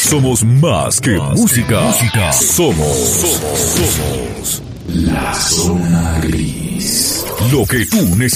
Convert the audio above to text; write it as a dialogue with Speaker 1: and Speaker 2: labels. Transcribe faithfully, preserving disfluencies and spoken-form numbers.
Speaker 1: Somos más que más música. Que música. Somos, somos, somos la zona gris. Lo que tú necesitas.